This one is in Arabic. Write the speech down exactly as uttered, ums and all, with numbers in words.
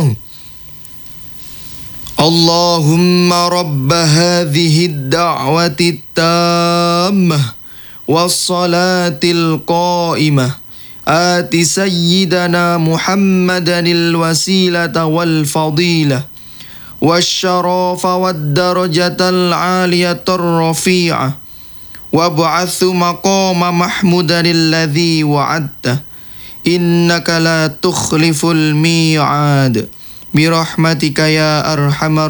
الله. اللهم رب هذه الدعوة التامة والصلاة القائمة آت سيدنا محمدا الوسيلة والفضيلة والشرف والدرجة العالية الرفيعة وابعث مقام محمودا الذي وعدته إنك لا تخلف الميعاد برحمتك يا أرحم